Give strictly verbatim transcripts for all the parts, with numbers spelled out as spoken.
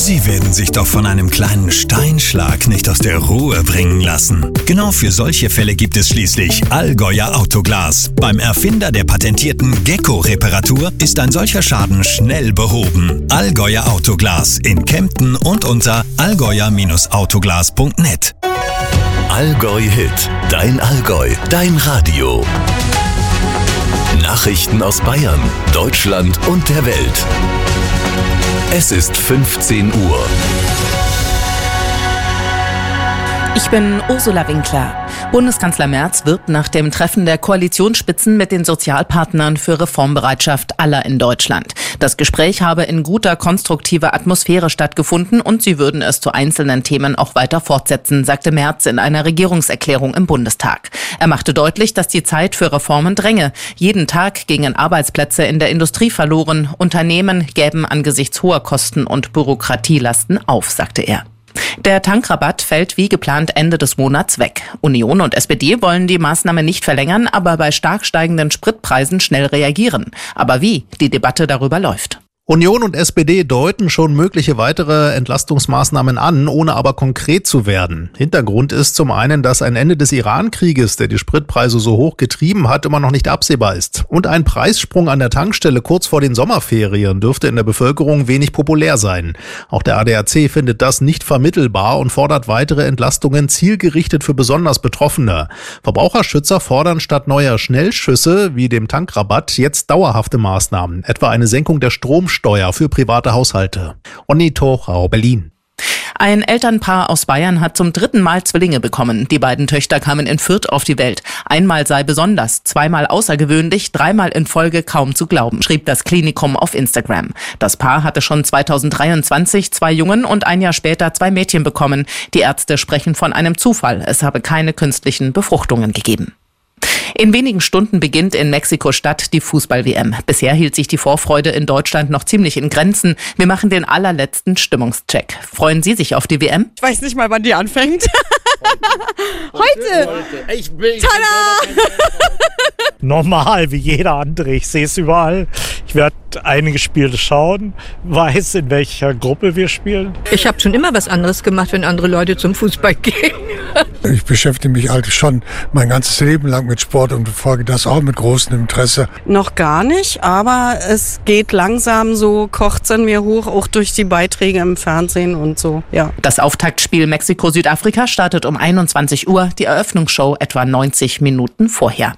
Sie werden sich doch von einem kleinen Steinschlag nicht aus der Ruhe bringen lassen. Genau für solche Fälle gibt es schließlich Allgäuer Autoglas. Beim Erfinder der patentierten Gecko-Reparatur ist ein solcher Schaden schnell behoben. Allgäuer Autoglas in Kempten und unter allgäuer Autoglas punkt net. Allgäu Hit, dein Allgäu, dein Radio. Nachrichten aus Bayern, Deutschland und der Welt. Es ist fünfzehn Uhr. Ich bin Ursula Winkler. Bundeskanzler Merz wirbt nach dem Treffen der Koalitionsspitzen mit den Sozialpartnern für Reformbereitschaft aller in Deutschland. Das Gespräch habe in guter, konstruktiver Atmosphäre stattgefunden und sie würden es zu einzelnen Themen auch weiter fortsetzen, sagte Merz in einer Regierungserklärung im Bundestag. Er machte deutlich, dass die Zeit für Reformen dränge. Jeden Tag gingen Arbeitsplätze in der Industrie verloren. Unternehmen gäben angesichts hoher Kosten und Bürokratielasten auf, sagte er. Der Tankrabatt fällt wie geplant Ende des Monats weg. Union und S P D wollen die Maßnahme nicht verlängern, aber bei stark steigenden Spritpreisen schnell reagieren. Aber wie? Die Debatte darüber läuft. Union und S P D deuten schon mögliche weitere Entlastungsmaßnahmen an, ohne aber konkret zu werden. Hintergrund ist zum einen, dass ein Ende des Iran-Krieges, der die Spritpreise so hoch getrieben hat, immer noch nicht absehbar ist. Und ein Preissprung an der Tankstelle kurz vor den Sommerferien dürfte in der Bevölkerung wenig populär sein. Auch der A D A C findet das nicht vermittelbar und fordert weitere Entlastungen zielgerichtet für besonders Betroffene. Verbraucherschützer fordern statt neuer Schnellschüsse wie dem Tankrabatt jetzt dauerhafte Maßnahmen, etwa eine Senkung der Stromsteuer für private Haushalte. Onni Tochau, Berlin. Ein Elternpaar aus Bayern hat zum dritten Mal Zwillinge bekommen. Die beiden Töchter kamen in Fürth auf die Welt. Einmal sei besonders, zweimal außergewöhnlich, dreimal in Folge kaum zu glauben, schrieb das Klinikum auf Instagram. Das Paar hatte schon zweitausenddreiundzwanzig zwei Jungen und ein Jahr später zwei Mädchen bekommen. Die Ärzte sprechen von einem Zufall. Es habe keine künstlichen Befruchtungen gegeben. In wenigen Stunden beginnt in Mexiko-Stadt die Fußball-W M. Bisher hielt sich die Vorfreude in Deutschland noch ziemlich in Grenzen. Wir machen den allerletzten Stimmungscheck. Freuen Sie sich auf die W M? Ich weiß nicht mal, wann die anfängt. Heute! Heute. Ich bin Tada! Normal, wie jeder andere. Ich sehe es überall. Ich werde einige Spiele schauen, weiß, in welcher Gruppe wir spielen. Ich habe schon immer was anderes gemacht, wenn andere Leute zum Fußball gehen. Ich beschäftige mich eigentlich schon mein ganzes Leben lang mit Sport und verfolge das auch mit großem Interesse. Noch gar nicht, aber es geht langsam so, kocht's in mir hoch, auch durch die Beiträge im Fernsehen und so, ja. Das Auftaktspiel Mexiko-Südafrika startet um einundzwanzig Uhr, die Eröffnungsshow etwa neunzig Minuten vorher.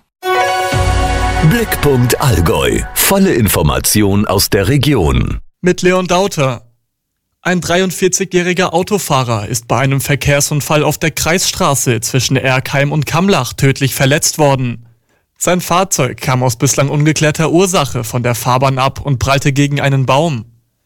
Blickpunkt Allgäu. Volle Information aus der Region. Mit Leon Dauter. Ein dreiundvierzigjähriger Autofahrer ist bei einem Verkehrsunfall auf der Kreisstraße zwischen Erkheim und Kamlach tödlich verletzt worden. Sein Fahrzeug kam aus bislang ungeklärter Ursache von der Fahrbahn ab und prallte gegen einen Baum.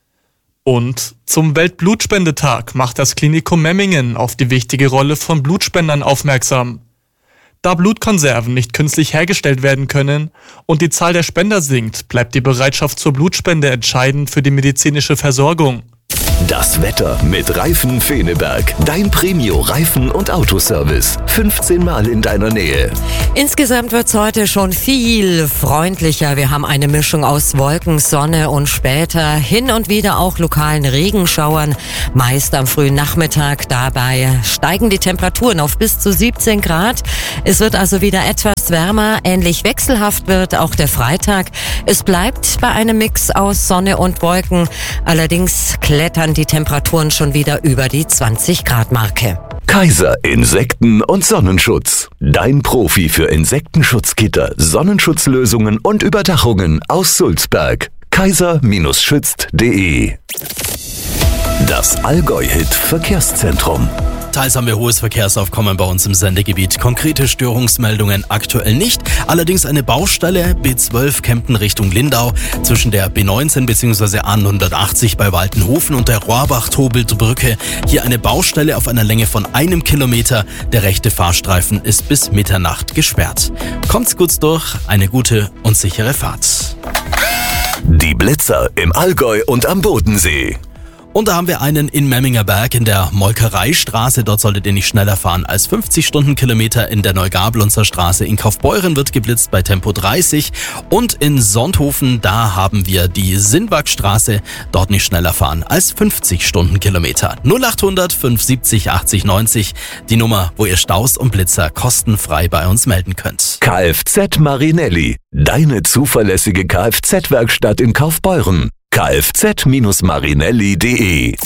Und zum Weltblutspendetag macht das Klinikum Memmingen auf die wichtige Rolle von Blutspendern aufmerksam. Da Blutkonserven nicht künstlich hergestellt werden können und die Zahl der Spender sinkt, bleibt die Bereitschaft zur Blutspende entscheidend für die medizinische Versorgung. Das Wetter mit Reifen Feneberg. Dein Premio-Reifen- und Autoservice. fünfzehn Mal in deiner Nähe. Insgesamt wird's heute schon viel freundlicher. Wir haben eine Mischung aus Wolken, Sonne und später hin und wieder auch lokalen Regenschauern. Meist am frühen Nachmittag. Dabei steigen die Temperaturen auf bis zu siebzehn Grad. Es wird also wieder etwas wärmer. Ähnlich wechselhaft wird auch der Freitag. Es bleibt bei einem Mix aus Sonne und Wolken. Allerdings klettern die Temperaturen schon wieder über die zwanzig Grad Marke. Kaiser Insekten- und Sonnenschutz. Dein Profi für Insektenschutzgitter, Sonnenschutzlösungen und Überdachungen aus Sulzberg. kaiser schützt punkt de. Das Allgäu-Hit Verkehrszentrum. Teils haben wir hohes Verkehrsaufkommen bei uns im Sendegebiet. Konkrete Störungsmeldungen aktuell nicht. Allerdings eine Baustelle B zwölf Kempten Richtung Lindau zwischen der B neunzehn bzw. A hundertachtzig bei Waltenhofen und der Rohrbach-Tobelt-Brücke. Hier eine Baustelle auf einer Länge von einem Kilometer. Der rechte Fahrstreifen ist bis Mitternacht gesperrt. Kommt's gut durch, eine gute und sichere Fahrt. Die Blitzer im Allgäu und am Bodensee. Und da haben wir einen in Memminger Berg in der Molkereistraße. Dort solltet ihr nicht schneller fahren als fünfzig Stundenkilometer. In der Neugablonzer Straße in Kaufbeuren wird geblitzt bei Tempo dreißig. Und in Sonthofen, da haben wir die Sinnwagstraße. Dort nicht schneller fahren als fünfzig Stundenkilometer. null achthundert fünfundsiebzig achtzig neunzig. Die Nummer, wo ihr Staus und Blitzer kostenfrei bei uns melden könnt. Kfz Marinelli. Deine zuverlässige Kfz-Werkstatt in Kaufbeuren. kfz Marinelli punkt de.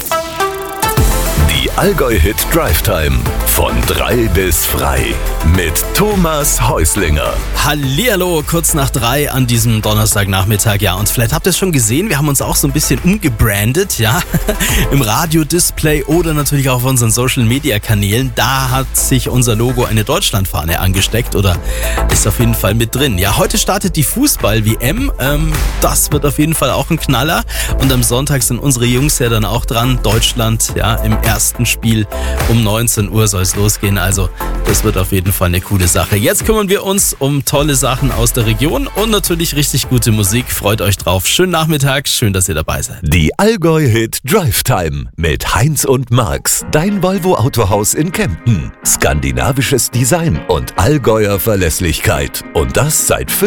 Die Allgäu-Hit Drive Time. Von drei bis frei. Mit Thomas Häuslinger. Hallihallo, kurz nach drei an diesem Donnerstagnachmittag. Ja, und vielleicht habt ihr es schon gesehen, wir haben uns auch so ein bisschen umgebrandet, ja. Im Radiodisplay oder natürlich auch auf unseren Social-Media-Kanälen. Da hat sich unser Logo eine Deutschlandfahne angesteckt oder ist auf jeden Fall mit drin. Ja, heute startet die Fußball-W M. Ähm, das wird auf jeden Fall auch ein Knaller. Und am Sonntag sind unsere Jungs ja dann auch dran. Deutschland, ja, im ersten Spiel um neunzehn Uhr soll es losgehen. Also das wird auf jeden Fall eine coole Sache. Jetzt kümmern wir uns um tolle Sachen aus der Region und natürlich richtig gute Musik. Freut euch drauf. Schönen Nachmittag, schön, dass ihr dabei seid. Die Allgäu-Hit Drive Time mit Heinz und Max. Dein Volvo Autohaus in Kempten. Skandinavisches Design und Allgäuer Verlässlichkeit. Und das seit